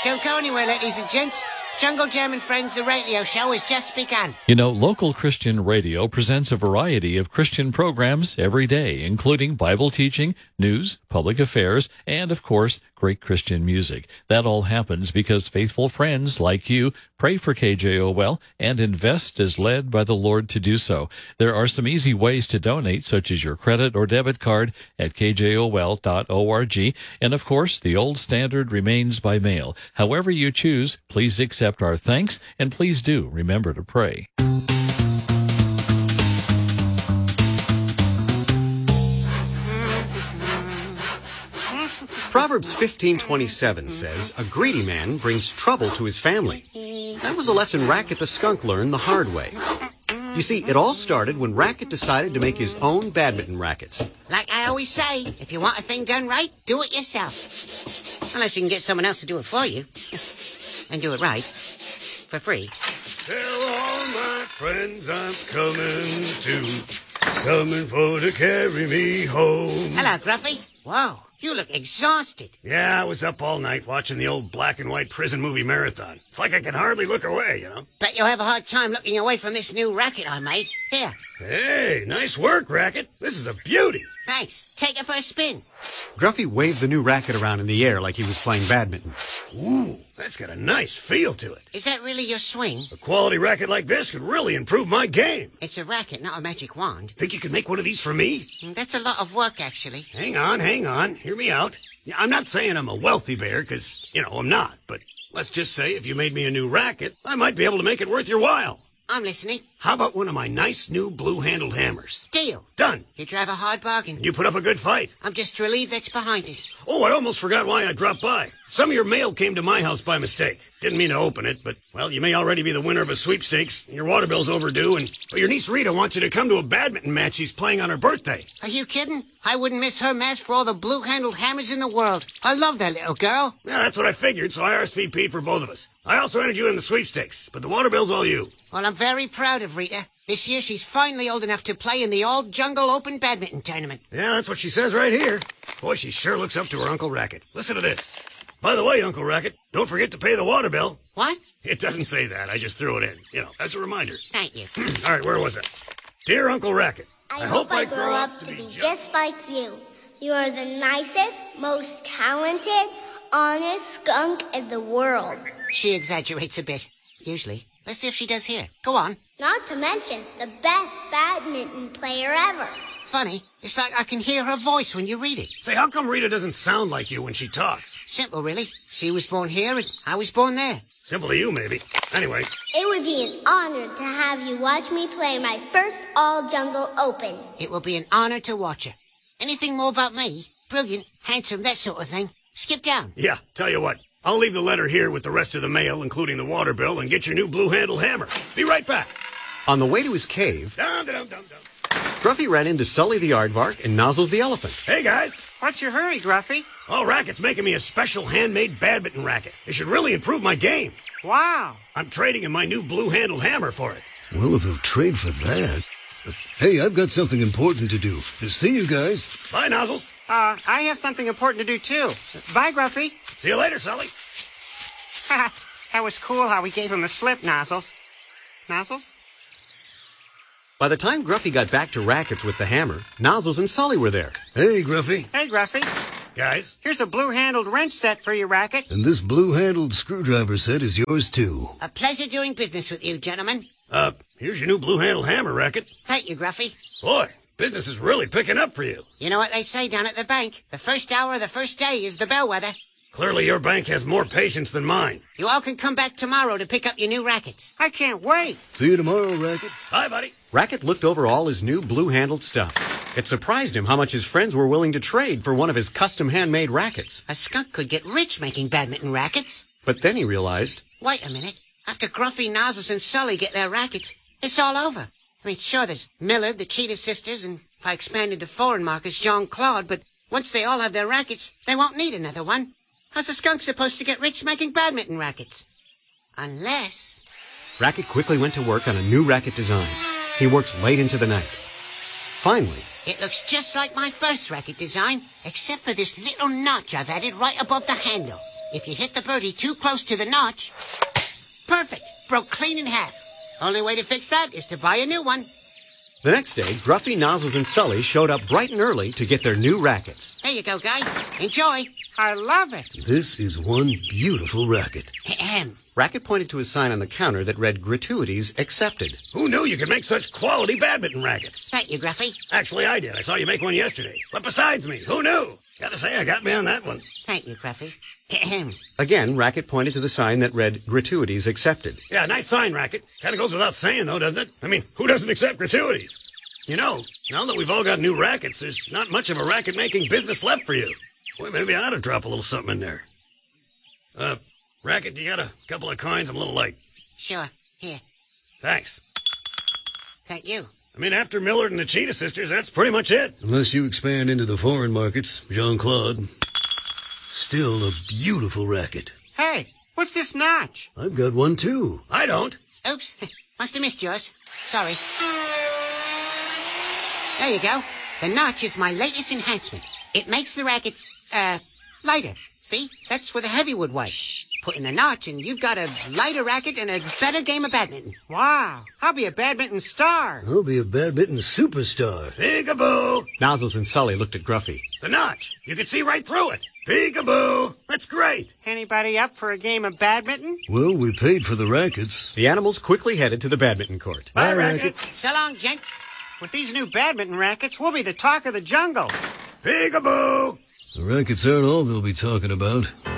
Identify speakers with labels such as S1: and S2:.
S1: Don't go anywhere, ladies and gents. Jungle Jam and Friends, the radio show, has just begun.
S2: You know, local Christian radio presents a variety of Christian programs every day, including Bible teaching, news, public affairs, and, of course, great Christian music. That all happens because faithful friends like you pray for KJOL and invest as led by the Lord to do so. There are some easy ways to donate, such as your credit or debit card at kjol.org. And, of course, the old standard remains by mail. However you choose, please accept our thanks, and please do remember to pray.
S3: Proverbs 15:27 says, "A greedy man brings trouble to his family." That was a lesson Racket the skunk learned the hard way. You see, it all started when Racket decided to make his own badminton rackets.
S1: Like I always say, if you want a thing done right, do it yourself. Unless you can get someone else to do it for you. And do it right. For free.
S4: Tell all my friends I'm coming for to carry me home.
S1: Hello, Gruffy. Whoa, you look exhausted.
S4: Yeah, I was up all night watching the old black and white prison movie marathon. It's like I can hardly look away, you know.
S1: Bet you'll have a hard time looking away from this new racket I made. Here.
S4: Hey, nice work, Racket. This is a beauty.
S1: Thanks. Take it for a spin.
S3: Gruffy waved the new racket around in the air like he was playing badminton.
S4: Ooh, that's got a nice feel to it.
S1: Is that really your swing?
S4: A quality racket like this could really improve my game.
S1: It's a racket, not a magic wand.
S4: Think you could make one of these for me?
S1: That's a lot of work, actually.
S4: Hang on. Hear me out. Yeah, I'm not saying I'm a wealthy bear, because, I'm not. But let's just say if you made me a new racket, I might be able to make it worth your while.
S1: I'm listening.
S4: How about one of my nice new blue-handled hammers?
S1: Deal.
S4: Done.
S1: You drive a hard bargain.
S4: You put up a good fight.
S1: I'm just relieved that's behind us.
S4: Oh, I almost forgot why I dropped by. Some of your mail came to my house by mistake. Didn't mean to open it, but, well, you may already be the winner of a sweepstakes. Your water bill's overdue, and your niece Rita wants you to come to a badminton match she's playing on her birthday.
S1: Are you kidding? I wouldn't miss her match for all the blue-handled hammers in the world. I love that little girl.
S4: Yeah, that's what I figured, so I RSVP'd for both of us. I also entered you in the sweepstakes, but the water bill's all you.
S1: Well, I'm very proud of Rita. This year she's finally old enough to play in the All Jungle Open Badminton Tournament.
S4: Yeah, that's what she says right here. Boy, she sure looks up to her Uncle Racket. Listen to this. By the way, Uncle Racket, don't forget to pay the water bill.
S1: What?
S4: It doesn't say that. I just threw it in. As a reminder.
S1: Thank you.
S4: All right, where was it? Dear Uncle Racket,
S5: I hope I grow up to be just like you. You are the nicest, most talented, honest skunk in the world.
S1: She exaggerates a bit, usually. Let's see if she does here. Go on.
S5: Not to mention the best badminton player ever.
S1: Funny, it's like I can hear her voice when you read it.
S4: Say, how come Rita doesn't sound like you when she talks?
S1: Simple, really. She was born here and I was born there.
S4: Simple to you, maybe. Anyway.
S5: It would be an honor to have you watch me play my first All Jungle Open.
S1: It will be an honor to watch her. Anything more about me? Brilliant, handsome, that sort of thing. Skip down.
S4: Yeah, tell you what. I'll leave the letter here with the rest of the mail, including the water bill, and get your new blue-handled hammer. Be right back.
S3: On the way to his cave,
S4: Dum-dum-dum-dum.
S3: Gruffy ran into Sully the aardvark and Nozzles the elephant.
S4: Hey, guys.
S1: What's your hurry, Gruffy?
S4: Oh, Racket's making me a special handmade badminton racket. It should really improve my game.
S1: Wow.
S4: I'm trading in my new blue-handled hammer for it.
S6: Well, if he'll trade for that... Hey, I've got something important to do. See you guys.
S4: Bye, Nozzles.
S1: I have something important to do, too. Bye, Gruffy.
S4: See you later, Sully.
S1: That was cool how we gave him the slip, Nozzles. Nozzles?
S3: By the time Gruffy got back to Rackets with the hammer, Nozzles and Sully were there.
S6: Hey, Gruffy.
S1: Hey, Gruffy.
S4: Guys?
S1: Here's a blue-handled wrench set for your racket.
S6: And this blue-handled screwdriver set is yours, too.
S1: A pleasure doing business with you, gentlemen.
S4: Here's your new blue-handled hammer, Racket.
S1: Thank you, Gruffy.
S4: Boy, business is really picking up for you.
S1: You know what they say down at the bank? The first hour of the first day is the bellwether.
S4: Clearly your bank has more patience than mine.
S1: You all can come back tomorrow to pick up your new rackets. I can't wait.
S6: See you tomorrow, Racket.
S4: Bye, buddy.
S3: Racket looked over all his new blue-handled stuff. It surprised him how much his friends were willing to trade for one of his custom handmade rackets.
S1: A skunk could get rich making badminton rackets.
S3: But then he realized...
S1: Wait a minute. After Gruffy, Nozzles, and Sully get their rackets, it's all over. I mean, sure, there's Millard, the Cheetah Sisters, and if I expand into foreign markets, Jean-Claude, but once they all have their rackets, they won't need another one. How's a skunk supposed to get rich making badminton rackets? Unless...
S3: Racket quickly went to work on a new racket design. He worked late into the night. Finally...
S1: It looks just like my first racket design, except for this little notch I've added right above the handle. If you hit the birdie too close to the notch, perfect, broke clean in half. Only way to fix that is to buy a new one.
S3: The next day, Gruffy, Nozzles, and Sully showed up bright and early to get their new rackets.
S1: There you go, guys. Enjoy. I love it.
S6: This is one beautiful racket.
S1: Ahem.
S3: Racket pointed to a sign on the counter that read gratuities accepted.
S4: Who knew you could make such quality badminton rackets?
S1: Thank you, Gruffy.
S4: Actually, I did. I saw you make one yesterday. But besides me, who knew? Gotta say, I got me on that one.
S1: Thank you, Gruffy. Ahem.
S3: Again, Racket pointed to the sign that read gratuities accepted.
S4: Yeah, nice sign, Racket. Kind of goes without saying, though, doesn't it? I mean, who doesn't accept gratuities? You know, now that we've all got new rackets, there's not much of a racket-making business left for you. Boy, maybe I ought to drop a little something in there. Racket, you got a couple of coins? I'm a little light.
S1: Sure. Here.
S4: Thanks.
S1: Thank you.
S4: I mean, after Millard and the Cheetah Sisters, that's pretty much it.
S6: Unless you expand into the foreign markets, Jean-Claude. Still a beautiful racket.
S1: Hey, what's this notch?
S6: I've got one, too.
S4: I don't.
S1: Oops. Must have missed yours. Sorry. There you go. The notch is my latest enhancement. It makes the rackets, lighter. See? That's where the heavy wood was. Put in the notch and you've got a lighter racket and a better game of badminton. Wow. I'll be a badminton star.
S6: I'll be a badminton superstar.
S4: Peekaboo.
S3: Nozzles and Sully looked at Gruffy.
S4: The notch. You could see right through it. Peekaboo. That's great.
S1: Anybody up for a game of badminton?
S6: Well, we paid for the rackets.
S3: The animals quickly headed to the badminton court.
S4: Bye, Racket.
S1: So long, gents. With these new badminton rackets, we'll be the talk of the jungle.
S4: Peekaboo.
S6: The rackets aren't all they'll be talking about.